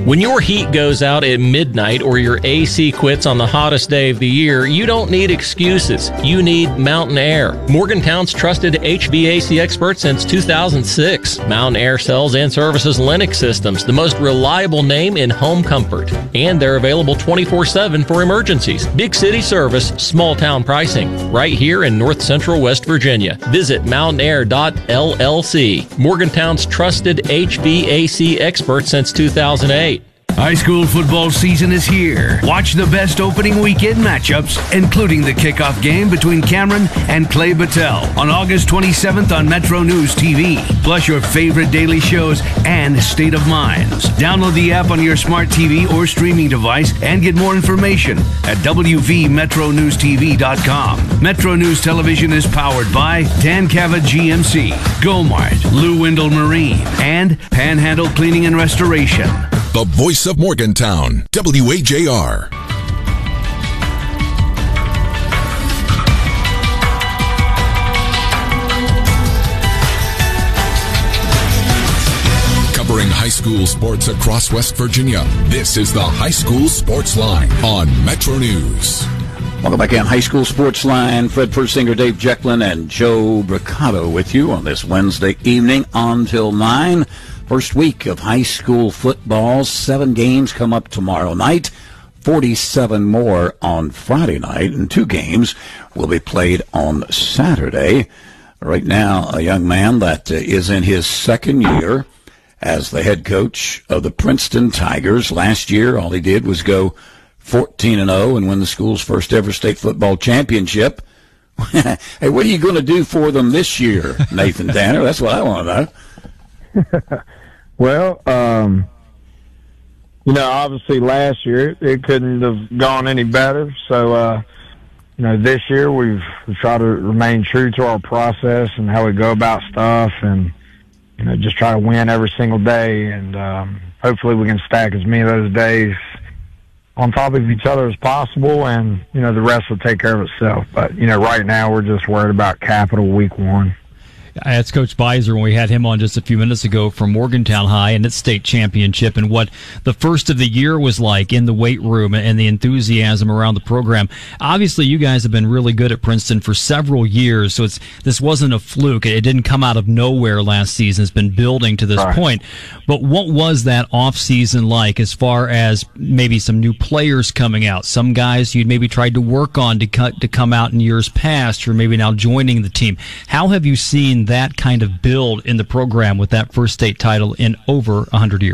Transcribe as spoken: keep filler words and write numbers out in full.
When your heat goes out at midnight or your A C quits on the hottest day of the year, you don't need excuses. You need Mountain Air. Morgantown's trusted H V A C expert since two thousand six. Mountain Air sells and services Lennox systems, the most reliable name in home comfort. And they're available twenty-four seven for emergencies. Big city service, small town pricing. Right here in North Central West Virginia. Visit mountain air dot L L C. Morgantown's trusted H V A C expert since two thousand eight. High school football season is here. Watch the best opening weekend matchups, including the kickoff game between Cameron and Clay Battelle on August twenty-seventh on Metro News T V. Plus your favorite daily shows and State of Minds. Download the app on your smart T V or streaming device and get more information at W V metro news T V dot com. Metro News Television is powered by Tancava G M C, Gomart, Lou Wendell Marine, and Panhandle Cleaning and Restoration. The voice of Morgantown, W A J R. Covering high school sports across West Virginia, this is the High School Sports Line on Metro News. Welcome back in High School Sports Line. Fred Persinger, Dave Jecklin, and Joe Bricado with you on this Wednesday evening until nine. First week of high school football. Seven games come up tomorrow night. forty-seven more on Friday night. And two games will be played on Saturday. Right now, a young man that is in his second year as the head coach of the Princeton Tigers. Last year, all he did was go fourteen and oh and win the school's first ever state football championship. Hey, what are you going to do for them this year, Nathan Danner? That's what I want to know. Well, um, you know, obviously last year it couldn't have gone any better. So, uh, you know, this year we've, we've tried to remain true to our process and how we go about stuff, and you know, just try to win every single day. And um, hopefully we can stack as many of those days on top of each other as possible, and you know, the rest will take care of itself. But you know, right now we're just worried about Capital week one. That's Coach Beiser when we had him on just a few minutes ago from Morgantown High and its state championship, and what the first of the year was like in the weight room and the enthusiasm around the program. Obviously, you guys have been really good at Princeton for several years, so it's this wasn't a fluke. It didn't come out of nowhere last season. It's been building to this right. point. But what was that off season like as far as maybe some new players coming out? Some guys you'd maybe tried to work on to cut to come out in years past, or maybe now joining the team. How have you seen that kind of build in the program with that first state title in over one hundred years?